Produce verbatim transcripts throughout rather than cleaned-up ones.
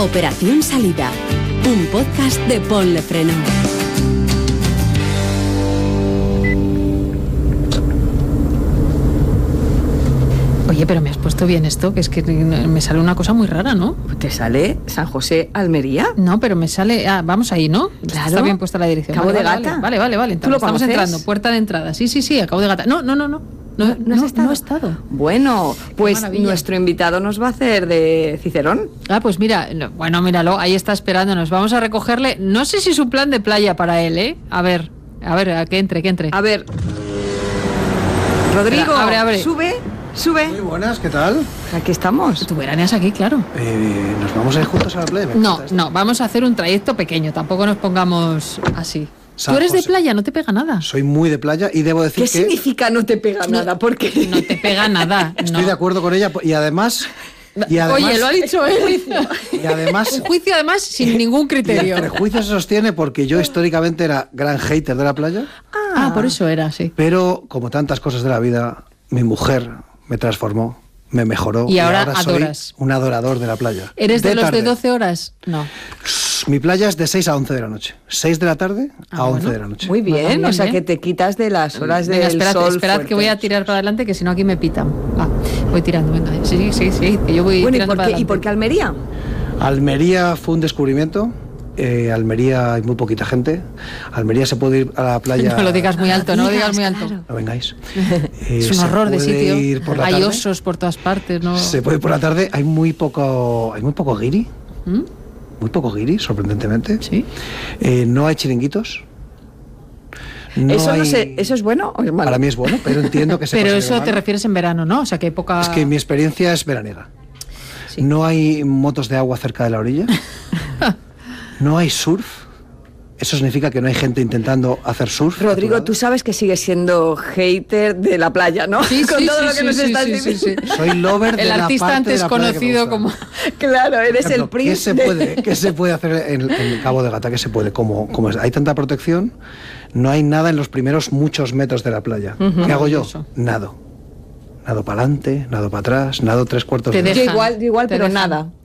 Operación Salida, un podcast de Ponle Freno. Oye, pero me has puesto bien esto, que es que me sale una cosa muy rara, ¿no? ¿Te sale San José, Almería? No, pero me sale... Ah, vamos ahí, ¿no? Claro. Está bien puesta la dirección. Cabo vale, de vale, Gata. Vale, vale, vale. ¿Tú lo Estamos conoces? entrando, puerta de entrada. Sí, sí, sí, a Cabo de Gata. No, no, no, no. No, ¿No, no has no, estado? no he estado. Bueno, pues maravilla. nuestro invitado nos va a hacer de Cicerón. Ah, pues mira, no, bueno, míralo, ahí está esperándonos. Vamos a recogerle. No sé si es un plan de playa para él, ¿eh? A ver, a ver, a que entre, que entre. A ver. Rodrigo, Espera, abre, abre. sube, sube. Muy buenas, ¿qué tal? Aquí estamos. Tú veraneas aquí, claro. Eh, ¿Nos vamos a ir juntos a la playa? Me No, encanta esto. no, vamos a hacer un trayecto pequeño. Tampoco nos pongamos así. San Tú eres de José. playa, no te pega nada. Soy muy de playa y debo decir ¿Qué que significa no te pega nada? Porque No te pega nada. estoy no. de acuerdo con ella y además... Y además Oye, lo ha dicho él. Y además... Un juicio además sin ningún y el criterio. prejuicio se sostiene porque yo históricamente era gran hater de la playa, Ah, por eso era, sí. pero como tantas cosas de la vida, mi mujer me transformó, me mejoró. Y ahora soy adoras. un adorador de la playa. ¿Eres de, los tarde. de doce horas? No. Mi playa es de seis a once de la noche. seis de la tarde a Ah, once bueno. de la noche. muy bien, Bien, o sea bien. que te quitas de las horas Venga, del esperad, sol esperad que voy a fuertes. tirar para adelante, que si no aquí me pitan. Va, voy tirando, venga. Sí, sí, sí, que yo voy Bueno, ¿y tirando por, para qué, ¿y adelante. por qué Almería? Almería fue un descubrimiento. Eh, Almería hay muy poquita gente. Almería se puede ir a la playa. No lo digas muy alto, no lo digas muy alto. Claro. No vengáis. Eh, Es un se horror de puede sitio. ir por la Hay tarde. osos por todas partes, ¿no? Se puede ir por la tarde. Hay muy poco, hay muy poco guiri. ¿Mm? Muy poco guiri, sorprendentemente. Sí. Eh, no hay chiringuitos. No eso hay- no sé, ¿eso es bueno o es malo? Para mí es bueno, pero entiendo que se Pero considere eso te malo. refieres en verano, ¿no? O sea, que hay poca... Es que mi experiencia es veraniega. Sí. No hay motos de agua cerca de la orilla. No hay surf. Eso significa que no hay gente intentando hacer surf. a tu Rodrigo, lado. tú sabes que sigues siendo hater de la playa, ¿no? Sí, Con sí, todo sí, lo que sí, nos sí, estás sí, diciendo. sí, sí. Soy lover de El la artista parte antes de la playa que me conocido gusta. como... Claro, eres Por ejemplo, el príncipe. ¿Qué se puede, qué se puede hacer en, en el Cabo de Gata? ¿Qué se puede? Como, como es- hay tanta protección, no hay nada en los primeros muchos metros de la playa. ¿Qué hago yo? Maravilloso. Nado. Nado para adelante, nado para atrás, nado tres cuartos Te de Yo dejan, igual, yo igual, te pero dejan. nada.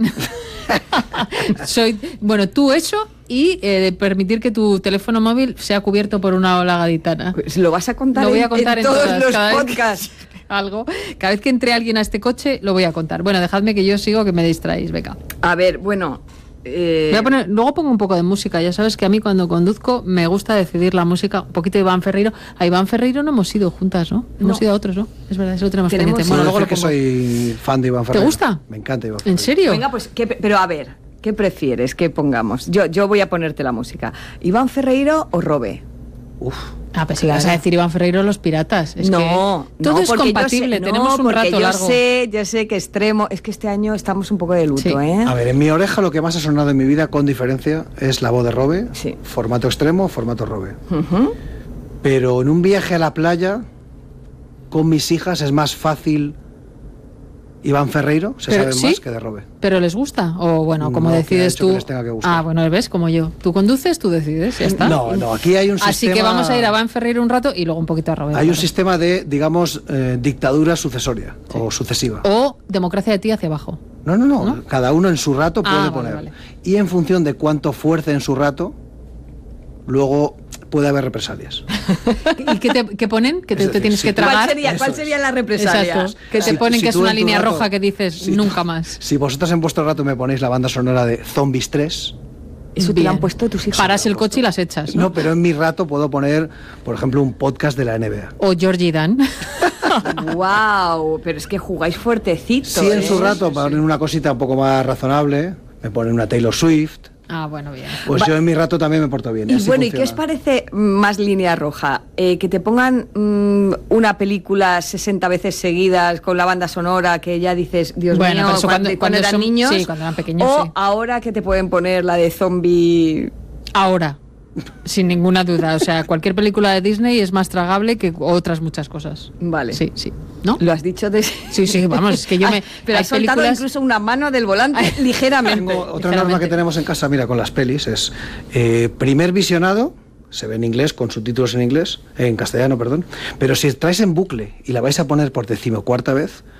Soy, bueno, tú eso y eh, de permitir que tu teléfono móvil sea cubierto por una ola gaditana. Pues lo vas a contar, Lo voy en- a contar en, en todos todas, los cada vez que- podcasts. algo. Cada vez que entre alguien a este coche, lo voy a contar. Bueno, dejadme que yo sigo, que me distraéis, venga. A ver, bueno. eh, Voy a poner, luego pongo un poco de música. Ya sabes que a mí cuando conduzco me gusta decidir la música. Un poquito de Iván Ferreiro. A Iván Ferreiro no hemos ido juntas, ¿no? Hemos No. ido a otros, ¿no? Es verdad, eso lo tenemos Tenemos- pendiente. Puedo Bueno, luego decir lo que pongo. soy fan de Iván Ferreiro. gusta? Me encanta Iván ¿En Ferreiro. serio? Venga, pues, ¿qué- pero a ver, ¿qué prefieres que pongamos? Yo, yo voy a ponerte la música. ¿Iván Ferreiro o Robe? Uf. Ah, pues si Claro. vas a decir Iván Ferreiro, los piratas. Es no, que no, todo es porque yo compatible. sé- Tenemos no, un porque rato yo largo. sé, yo sé que extremo. Es que este año estamos un poco de luto, Sí. ¿eh? A ver, en mi oreja lo que más ha sonado en mi vida, con diferencia, es la voz de Robe. Sí. Formato extremo, formato Robe. Ujú. Pero en un viaje a la playa, con mis hijas, es más fácil Iván Ferreiro, se Pero, sabe ¿sí? más que de Robe. ¿Pero les gusta? O bueno, como No, que ha decides hecho tú. que les tenga que gustar. Ah, bueno, ves, como yo. Tú conduces, tú decides, ya está. No, no, aquí hay un sistema... Así que vamos a ir a Iván Ferreiro un rato y luego un poquito a Roberto. Hay un sistema de, digamos, eh, dictadura sucesoria o sucesiva. O democracia de ti hacia abajo. No, no, no, ¿No? cada uno en su rato puede Ah, vale, poner. vale. Y en función de cuánto fuerce en su rato, luego puede haber represalias. ¿Y qué te qué ponen? ¿Que te, Es te decir, tienes si que tú- tragar? ¿Cuál sería, cuál Eso sería es. la represalia? Exacto. Que Si- te ponen si que es tú una en tu línea rato- roja que dices si- nunca más. Si vosotros en vuestro rato me ponéis la banda sonora de Zombies tres, Eso te lo han Bien. puesto tus hijos. Paras el coche y las echas, ¿no? no, pero en mi rato puedo poner, por ejemplo, un podcast de la N B A. O Georgie Dan. Wow, pero es que jugáis fuertecito. Si en ¿eh? su rato ponen una cosita un poco más razonable, me ponen una Taylor Swift, Ah, bueno, bien. pues Va- yo en mi rato también me porto bien. Y así bueno, ¿y qué os funciona. parece más línea roja? Eh, que te pongan mm, una película sesenta veces seguidas con la banda sonora que ya dices, Dios Bueno, mío, pero eso cuando, cuando- cuando cuando eran son- niños. sí, cuando eran pequeños, O sí. ahora que te pueden poner la de zombie. Ahora. Sin ninguna duda. O sea, cualquier película de Disney es más tragable que otras muchas cosas. Vale. Sí, sí. ¿No? Lo has dicho de. Sí, sí, vamos, es que yo me. Ay, pero hay has soltado películas- incluso una mano del volante, ligeramente. Tengo otra ligeramente. norma que tenemos en casa, mira, con las pelis, es eh, primer visionado, se ve en inglés, con subtítulos en inglés, en castellano, perdón, pero si traes en bucle y la vais a poner por decimocuarta vez,